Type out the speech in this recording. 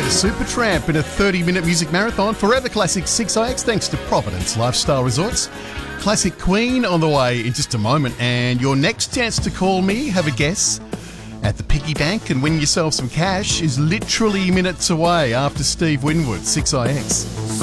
Supertramp in a 30-minute music marathon. Forever Classic 6IX thanks to Providence Lifestyle Resorts. Classic Queen on the way in just a moment. And your next chance to call me, have a guess, at the piggy bank and win yourself some cash is literally minutes away after Steve Winwood, 6IX.